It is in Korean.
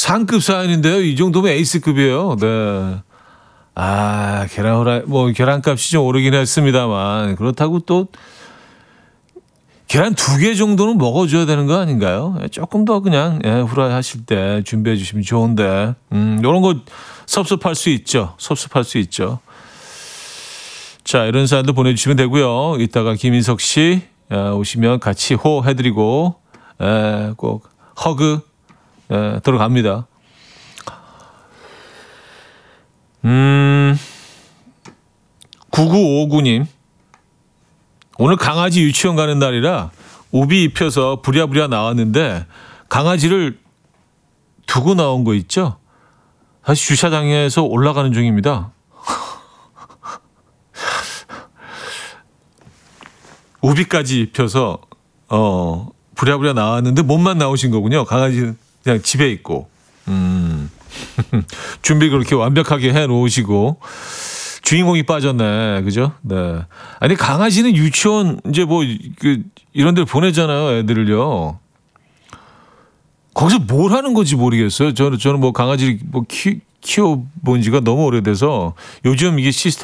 상급 사연인데요. 이 정도면 에이스급이에요. 네. 아, 계란 후라이, 뭐, 계란값이 좀 오르긴 했습니다만, 그렇다고 또, 계란 2개 정도는 먹어줘야 되는 거 아닌가요? 조금 더 그냥, 후라이 하실 때 준비해 주시면 좋은데, 요런 거 섭섭할 수 있죠. 섭섭할 수 있죠. 자, 이런 사연도 보내주시면 되고요. 이따가 김인석 씨 오시면 같이 호 해드리고, 꼭 허그 들어갑니다. 9959님. 오늘 강아지 유치원 가는 날이라 우비 입혀서 부랴부랴 나왔는데 강아지를 두고 나온 거 있죠? 다시 주차장에서 올라가는 중입니다. 우비까지 입혀서 부랴부랴 나왔는데 몸만 나오신 거군요. 강아지는 그냥 집에 있고. 준비 그렇게 완벽하게 해 놓으시고 주인공이 빠졌네. 그죠? 네. 아니 강아지는 유치원 이제 뭐 이런 데를 보내잖아요. 애들을요. 거기서 뭘 하는 건지 모르겠어요. 저는 뭐 강아지를 뭐 키워본 지가 너무 오래돼서 요즘 이게 시스템